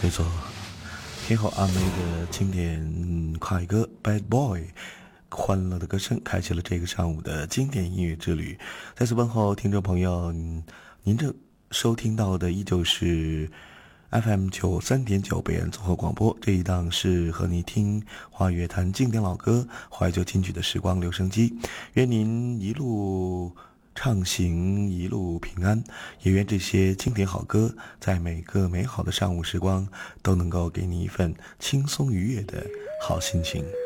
没错，天后阿妹的经典快歌《Bad Boy》，欢乐的歌声开启了这个上午的经典音乐之旅。再次问候听众朋友，您正收听到的依旧是 FM93.9北安综合广播，这一档是和你听华语乐坛经典老歌、怀旧金曲的时光留声机。愿您一路畅行，一路平安，也愿这些经典好歌在每个美好的上午时光都能够给你一份轻松愉悦的好心情。